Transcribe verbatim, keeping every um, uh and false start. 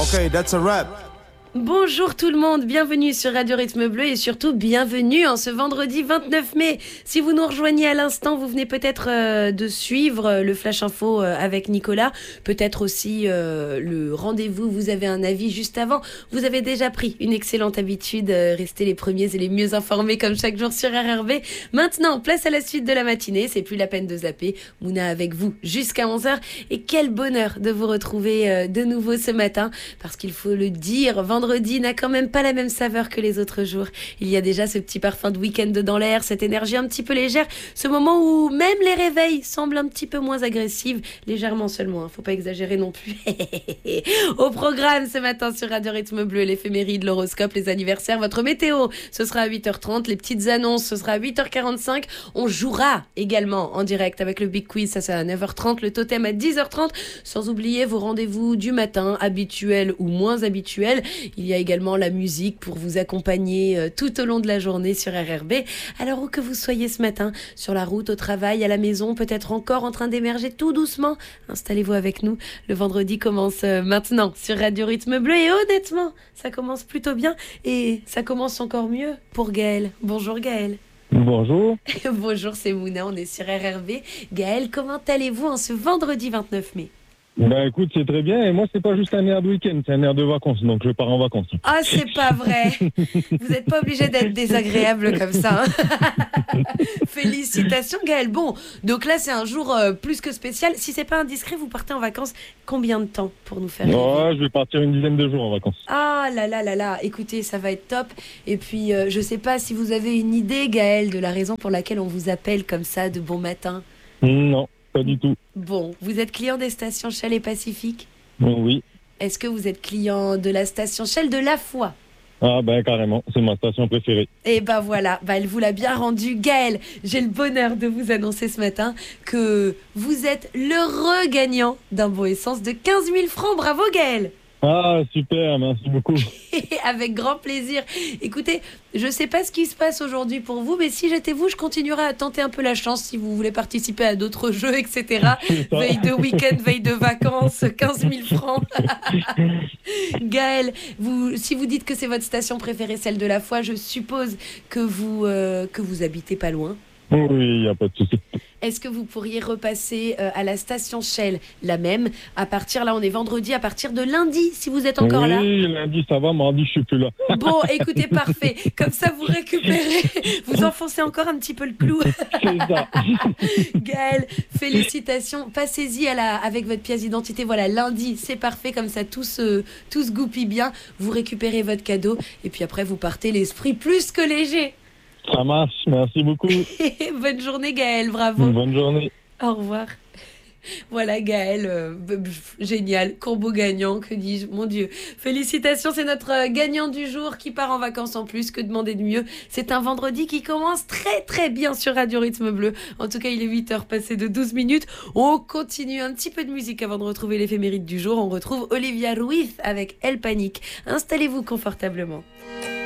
Okay, that's a wrap. Bonjour tout le monde, bienvenue sur Radio Rythme Bleu et surtout bienvenue en ce vendredi vingt-neuf mai. Si vous nous rejoignez à l'instant, vous venez peut-être euh, de suivre euh, le Flash Info euh, avec Nicolas, peut-être aussi euh, le rendez-vous, vous avez un avis juste avant. Vous avez déjà pris une excellente habitude, euh, rester les premiers et les mieux informés comme chaque jour sur R R B. Maintenant, place à la suite de la matinée, c'est plus la peine de zapper. Mouna avec vous jusqu'à onze heures et quel bonheur de vous retrouver euh, de nouveau ce matin parce qu'il faut le dire, vendredi n'a quand même pas la même saveur que les autres jours. Il y a déjà ce petit parfum de week-end dans l'air, cette énergie un petit peu légère, ce moment où même les réveils semblent un petit peu moins agressives, légèrement seulement, hein, faut pas exagérer non plus. Au programme ce matin sur Radio Rythme Bleu, l'éphéméride, l'horoscope, les anniversaires, votre météo, ce sera à huit heures trente, les petites annonces, ce sera à huit heures quarante-cinq. On jouera également en direct avec le Big Quiz, ça c'est à neuf heures trente, le totem à dix heures trente, sans oublier vos rendez-vous du matin, habituels ou moins habituels. Il y a également la musique pour vous accompagner euh, tout au long de la journée sur R R B. Alors où que vous soyez ce matin, sur la route, au travail, à la maison, peut-être encore en train d'émerger tout doucement, installez-vous avec nous. Le vendredi commence euh, maintenant sur Radio Rythme Bleu et honnêtement, ça commence plutôt bien et ça commence encore mieux pour Gaël. Bonjour Gaël. Bonjour. Bonjour, c'est Mouna, on est sur R R B. Gaël, comment allez-vous en ce vendredi vingt-neuf mai ? Bah écoute, c'est très bien. Et moi, c'est pas juste un air de week-end, c'est un air de vacances. Donc je pars en vacances. Ah, c'est pas vrai. Vous n'êtes pas obligé d'être désagréable comme ça. Hein. Félicitations, Gaël. Bon, donc là, c'est un jour euh, plus que spécial. Si c'est pas indiscret, vous partez en vacances combien de temps pour nous faire rêver ? Ouais, je vais partir une dizaine de jours en vacances. Ah là là là là. Écoutez, ça va être top. Et puis, euh, je sais pas si vous avez une idée, Gaël, de la raison pour laquelle on vous appelle comme ça de bon matin. Non. Pas du tout. Bon, vous êtes client des stations Shell et Pacifique ? Oui. Est-ce que vous êtes client de la station Shell de La Foi ? Ah ben carrément, c'est ma station préférée. Et ben voilà, bah elle vous l'a bien rendu. Gaël, j'ai le bonheur de vous annoncer ce matin que vous êtes l'heureux gagnant d'un bon essence de quinze mille francs. Bravo Gaël. Ah super, merci beaucoup. Avec grand plaisir. Écoutez, je sais pas ce qui se passe aujourd'hui pour vous, mais si j'étais vous, je continuerais à tenter un peu la chance si vous voulez participer à d'autres jeux, et cetera. Veille de week-end, veille de vacances, quinze mille francs. Gaël, vous, si vous dites que c'est votre station préférée, celle de La Foi, je suppose que vous, euh, que vous habitez pas loin. Oui, il n'y a pas de souci. Est-ce que vous pourriez repasser euh, à la station Shell, la même, à partir, là on est vendredi, à partir de lundi, si vous êtes encore oui, là ? Oui, lundi ça va, mardi je suis plus là. Bon, écoutez, parfait. Comme ça, vous récupérez, vous enfoncez encore un petit peu le clou. C'est ça. Gaël, félicitations. Passez-y à la, avec votre pièce d'identité. Voilà, lundi, c'est parfait. Comme ça, tout se, tout se goupille bien. Vous récupérez votre cadeau. Et puis après, vous partez l'esprit plus que léger. Ça marche, merci beaucoup. Bonne journée Gaël, bravo. Bonne journée. Au revoir. Voilà Gaël, euh, génial, combo gagnant, que dis-je, mon Dieu. Félicitations, c'est notre euh, gagnant du jour qui part en vacances en plus, que demander de mieux. C'est un vendredi qui commence très très bien sur Radio Rythme Bleu. En tout cas, il est huit heures passées de douze minutes. On continue un petit peu de musique avant de retrouver l'éphéméride du jour. On retrouve Olivia Ruiz avec Elle Panique. Installez-vous confortablement.